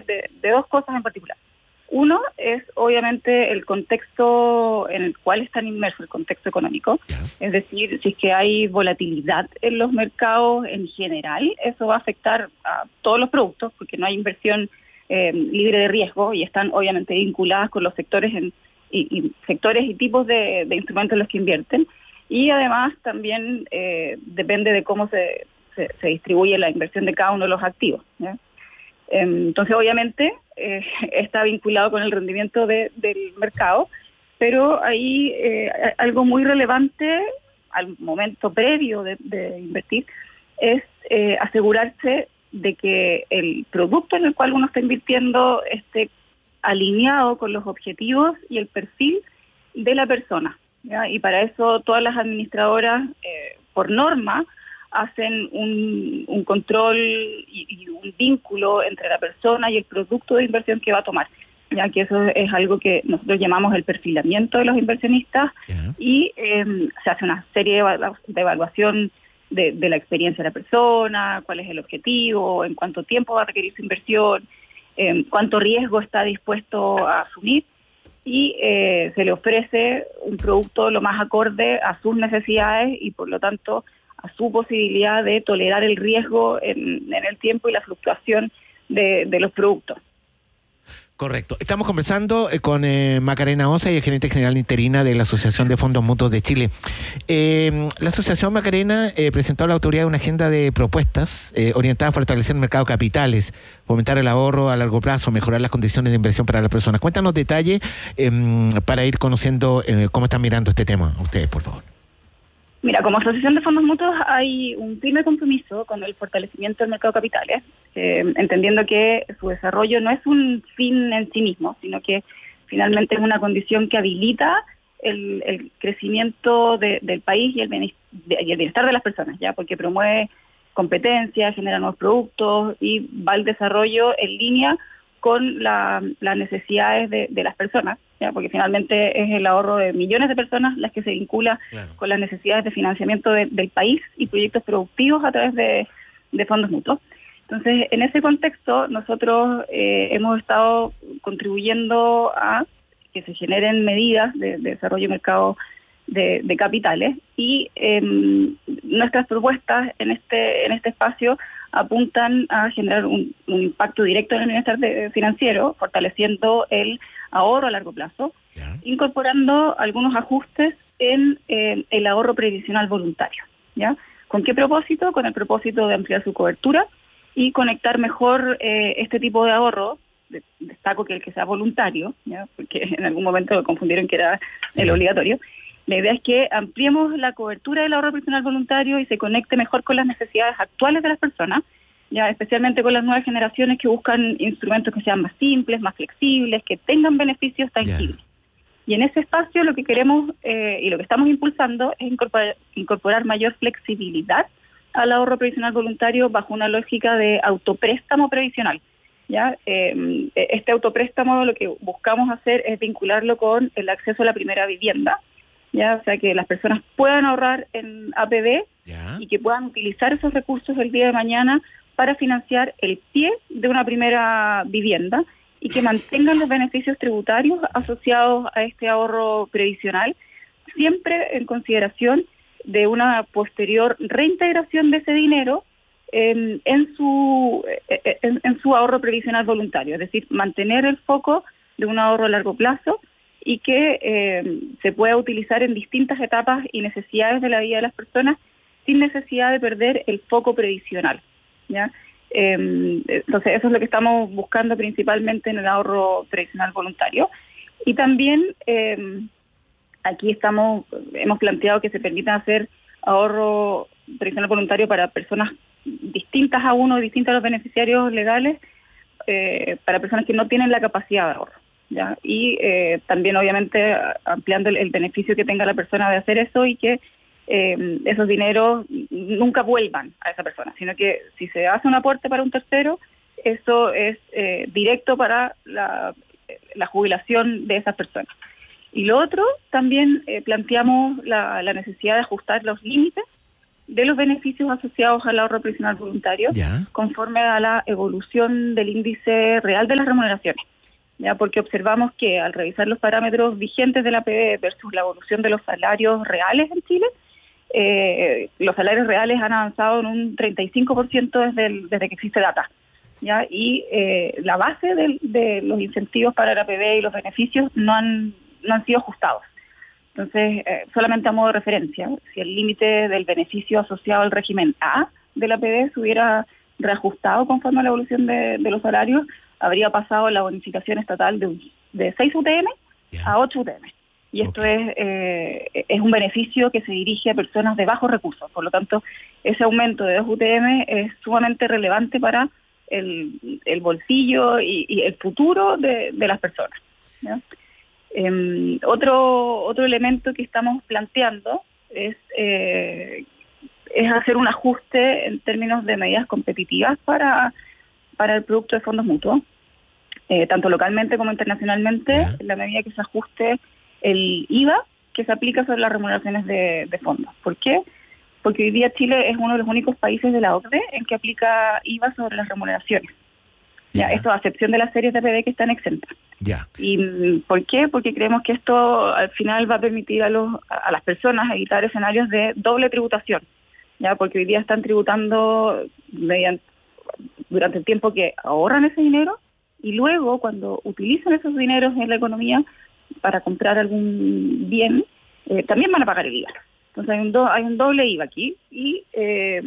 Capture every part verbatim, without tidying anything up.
de, de dos cosas en particular. Uno es obviamente el contexto en el cual están inmersos, el contexto económico. Es decir, si es que hay volatilidad en los mercados en general, eso va a afectar a todos los productos, porque no hay inversión eh, libre de riesgo y están obviamente vinculadas con los sectores en, y, y sectores y tipos de, de instrumentos en los que invierten. Y además también eh, depende de cómo se, se, se distribuye la inversión de cada uno de los activos, ¿ya? Entonces, obviamente, eh, está vinculado con el rendimiento de, del mercado, pero hay eh, algo muy relevante al momento previo de, de invertir, es eh, asegurarse de que el producto en el cual uno está invirtiendo esté alineado con los objetivos y el perfil de la persona, ¿ya? Y para eso todas las administradoras, eh, por norma, hacen un, un control y, y un vínculo entre la persona y el producto de inversión que va a tomar, ya que eso es algo que nosotros llamamos el perfilamiento de los inversionistas. Yeah. Y eh, se hace una serie de, evalu- de evaluación de, de la experiencia de la persona, cuál es el objetivo, en cuánto tiempo va a requerir su inversión, eh, cuánto riesgo está dispuesto a asumir, y eh, se le ofrece un producto lo más acorde a sus necesidades y por lo tanto a su posibilidad de tolerar el riesgo en, en el tiempo y la fluctuación de, de los productos. Correcto. Estamos conversando con eh, Macarena Osa, y el gerente general interina de la Asociación de Fondos Mutuos de Chile. Eh, la Asociación Macarena eh, presentó a la autoridad una agenda de propuestas eh, orientadas a fortalecer el mercado de capitales, fomentar el ahorro a largo plazo, mejorar las condiciones de inversión para las personas. Cuéntanos detalles eh, para ir conociendo eh, cómo están mirando este tema ustedes, por favor. Mira, como Asociación de Fondos Mutuos hay un firme compromiso con el fortalecimiento del mercado de capitales, eh, entendiendo que su desarrollo no es un fin en sí mismo, sino que finalmente es una condición que habilita el, el crecimiento de, del país y el, de, y el bienestar de las personas, ya, porque promueve competencia, genera nuevos productos y va al desarrollo en línea con la, las necesidades de, de las personas, ¿ya? Porque finalmente es el ahorro de millones de personas las que se vincula claro. con las necesidades de financiamiento de, del país y proyectos productivos a través de, de fondos mutuos. Entonces, en ese contexto, nosotros eh, hemos estado contribuyendo a que se generen medidas de, de desarrollo de mercado de, de capitales, y eh, nuestras propuestas en este en este espacio apuntan a generar un, un impacto directo en el bienestar de, financiero, fortaleciendo el ahorro a largo plazo, yeah. incorporando algunos ajustes en eh, el ahorro previsional voluntario, ¿ya? ¿Con qué propósito? Con el propósito de ampliar su cobertura y conectar mejor eh, este tipo de ahorro. Destaco que el que sea voluntario, ¿ya? Porque en algún momento lo confundieron que era el yeah. obligatorio. La idea es que ampliemos la cobertura del ahorro previsional voluntario y se conecte mejor con las necesidades actuales de las personas, ya especialmente con las nuevas generaciones que buscan instrumentos que sean más simples, más flexibles, que tengan beneficios tangibles. Yeah. Y en ese espacio lo que queremos eh, y lo que estamos impulsando es incorporar, incorporar mayor flexibilidad al ahorro previsional voluntario bajo una lógica de autopréstamo previsional. ¿Ya? Eh, este autopréstamo lo que buscamos hacer es vincularlo con el acceso a la primera vivienda, ya, o sea que las personas puedan ahorrar en A P B ¿Ya? Y que puedan utilizar esos recursos el día de mañana para financiar el pie de una primera vivienda y que mantengan los beneficios tributarios asociados a este ahorro previsional, siempre en consideración de una posterior reintegración de ese dinero en, en su en, en su ahorro previsional voluntario, es decir, mantener el foco de un ahorro a largo plazo y que eh, se pueda utilizar en distintas etapas y necesidades de la vida de las personas sin necesidad de perder el foco previsional, ¿ya? Eh, entonces eso es lo que estamos buscando principalmente en el ahorro previsional voluntario. Y también eh, aquí estamos hemos planteado que se permita hacer ahorro previsional voluntario para personas distintas a uno, distintas a los beneficiarios legales, eh, para personas que no tienen la capacidad de ahorro, ¿ya? Y eh, también obviamente ampliando el, el beneficio que tenga la persona de hacer eso y que eh, esos dineros nunca vuelvan a esa persona, sino que si se hace un aporte para un tercero, eso es eh, directo para la, la jubilación de esas personas. Y lo otro, también eh, planteamos la, la necesidad de ajustar los límites de los beneficios asociados al ahorro previsional voluntario, ya, conforme a la evolución del índice real de las remuneraciones. Ya, porque observamos que al revisar los parámetros vigentes de la P B versus la evolución de los salarios reales en Chile, eh, los salarios reales han avanzado en un treinta y cinco por ciento desde, el, desde que existe data. ¿Ya? Y eh, la base de, de los incentivos para la P B y los beneficios no han, no han sido ajustados. Entonces, eh, solamente a modo de referencia, si el límite del beneficio asociado al régimen A de la P B se hubiera reajustado conforme a la evolución de, de los salarios, habría pasado la bonificación estatal de, de seis U T M yeah. a ocho U T M. Y esto okay. es eh, es un beneficio que se dirige a personas de bajos recursos. Por lo tanto, ese aumento de dos U T M es sumamente relevante para el, el bolsillo y, y el futuro de, de las personas. ¿Ya? Eh, otro, otro elemento que estamos planteando es, eh, es hacer un ajuste en términos de medidas competitivas para... para el producto de fondos mutuos, eh, tanto localmente como internacionalmente, yeah. en la medida que se ajuste el I V A que se aplica sobre las remuneraciones de, de fondos. ¿Por qué? Porque hoy día Chile es uno de los únicos países de la O C D E en que aplica I V A sobre las remuneraciones. Yeah. Ya, esto a excepción de las series de P B que están exentas. Yeah. ¿Y por qué? Porque creemos que esto al final va a permitir a, los, a las personas evitar escenarios de doble tributación, ya porque hoy día están tributando mediante durante el tiempo que ahorran ese dinero y luego cuando utilizan esos dineros en la economía para comprar algún bien, eh, también van a pagar el I V A. Entonces hay un, do, hay un doble I V A aquí y eh,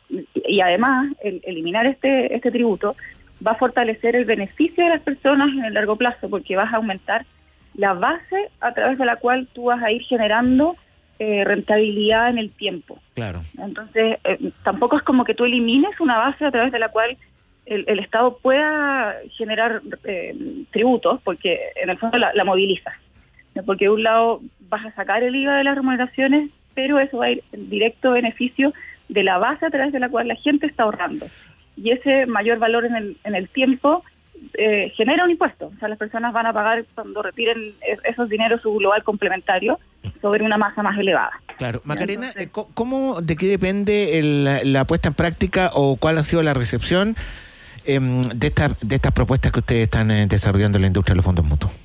y además el, eliminar este este tributo va a fortalecer el beneficio de las personas en el largo plazo porque vas a aumentar la base a través de la cual tú vas a ir generando Eh, rentabilidad en el tiempo. Claro. Entonces, eh, tampoco es como que tú elimines una base a través de la cual el, el Estado pueda generar eh, tributos, porque en el fondo la, la movilizas. Porque de un lado vas a sacar el I V A de las remuneraciones, pero eso va a ir en directo beneficio de la base a través de la cual la gente está ahorrando. Y ese mayor valor en el, en el tiempo eh, genera un impuesto. O sea, las personas van a pagar cuando retiren esos dineros su global complementario sobre una masa más elevada. Claro. Macarena, Entonces, ¿cómo, de qué depende el, la, la puesta en práctica o cuál ha sido la recepción eh, de, esta, de estas propuestas que ustedes están eh, desarrollando en la industria de los fondos mutuos?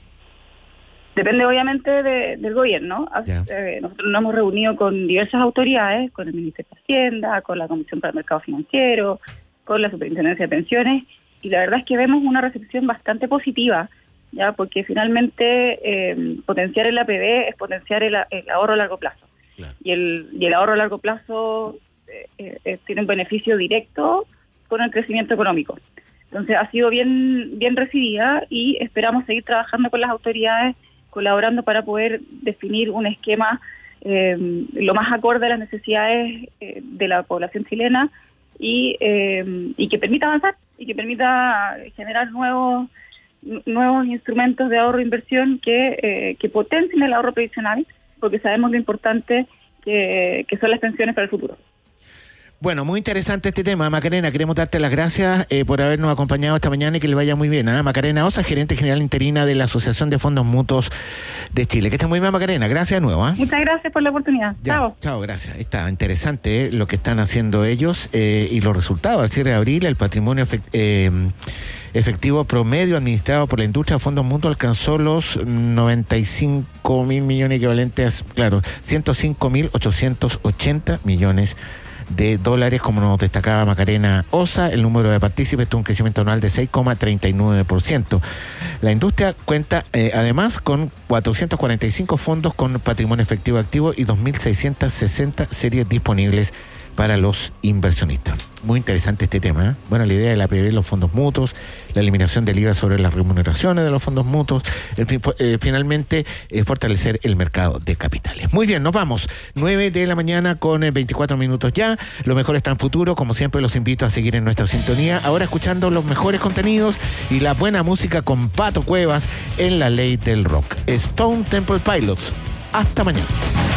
Depende obviamente de, del gobierno. Eh, nosotros nos hemos reunido con diversas autoridades, con el Ministerio de Hacienda, con la Comisión para el Mercado Financiero, con la Superintendencia de Pensiones, y la verdad es que vemos una recepción bastante positiva, ya porque finalmente eh, potenciar el A P B es potenciar el, el ahorro a largo plazo. Claro. Y el y el ahorro a largo plazo eh, eh, tiene un beneficio directo con el crecimiento económico. Entonces ha sido bien bien recibida y esperamos seguir trabajando con las autoridades, colaborando para poder definir un esquema eh, lo más acorde a las necesidades eh, de la población chilena y eh, y que permita avanzar y que permita generar nuevos nuevos instrumentos de ahorro e inversión que eh, que potencien el ahorro previsional, porque sabemos lo importante que, que son las pensiones para el futuro. Bueno, muy interesante este tema, Macarena. Queremos darte las gracias eh, por habernos acompañado esta mañana y que le vaya muy bien. ¿eh? Macarena Osa, gerente general interina de la Asociación de Fondos Mutuos de Chile. Que esté muy bien, Macarena. Gracias de nuevo. ¿eh? Muchas gracias por la oportunidad. Ya, chao. Chao, gracias. Está interesante eh, lo que están haciendo ellos eh, y los resultados. Al cierre de abril, el patrimonio efect eh, efectivo promedio administrado por la industria de fondos mutuos alcanzó los noventa y cinco mil millones equivalentes, claro, ciento cinco mil ochocientos ochenta millones de dólares, como nos destacaba Macarena Osa. El número de partícipes tuvo un crecimiento anual de seis coma treinta y nueve por ciento. La industria cuenta eh, además con cuatrocientos cuarenta y cinco fondos con patrimonio efectivo activo y dos mil seiscientas sesenta series disponibles para los inversionistas. Muy interesante este tema, ¿eh? Bueno, la idea de la P B, los fondos mutuos, la eliminación del I V A sobre las remuneraciones de los fondos mutuos, el, eh, finalmente eh, fortalecer el mercado de capitales. Muy bien, nos vamos. nueve de la mañana con eh, veinticuatro minutos ya. Lo mejor está en futuro. Como siempre, los invito a seguir en nuestra sintonía. Ahora escuchando los mejores contenidos y la buena música con Pato Cuevas en la ley del rock. Stone Temple Pilots. Hasta mañana.